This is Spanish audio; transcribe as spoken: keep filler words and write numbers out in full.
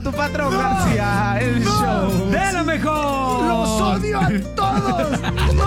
tu patrón García, el show de lo mejor. ¡Los odio a todos!